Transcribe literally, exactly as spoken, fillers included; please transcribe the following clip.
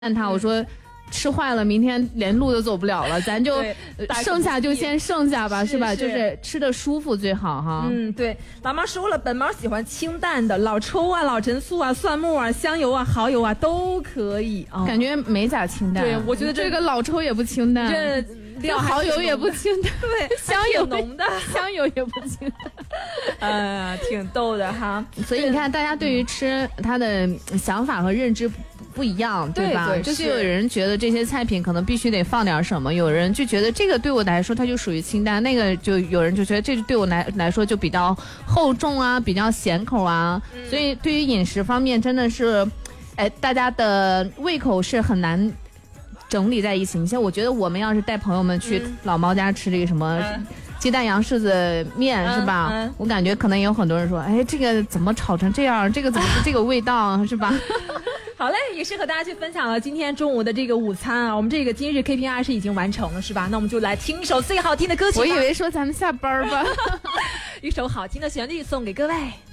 问他，我说吃坏了，明天连路都走不了了，咱就剩下就先剩下吧，是, 是吧？就是吃的舒服最好哈。 嗯，对。老猫说了，本猫喜欢清淡的，老抽啊、老陈醋啊、蒜末啊、香油啊、蚝油啊都可以啊。 感觉没咋清淡。 对，我觉得这个老抽也不清淡， 这料蚝油也不清淡， 对， 香油浓的， 香油也不清淡。 呃，挺逗的哈。 所以你看，大家对于吃它的想法和认知不一样，对吧？ 对对， 就是有人觉得这些菜品可能必须得放点什么，有人就觉得这个对我来说它就属于清淡，那个就有人就觉得这对我来来说就比较厚重啊，比较咸口啊。嗯、所以对于饮食方面真的是，哎，大家的胃口是很难整理在一起。你像我觉得我们要是带朋友们去老猫家吃这个什么。嗯鸡蛋洋柿子面、嗯、是吧、嗯？我感觉可能也有很多人说，哎，这个怎么炒成这样？这个怎么是这个味道，是吧？ 好嘞，也是和大家去分享了今天中午的这个午餐啊。我们这个今日 K P I 是已经完成了，是吧？那我们就来听一首最好听的歌曲吧。 我以为说咱们下班吧， 一首好听的旋律送给各位。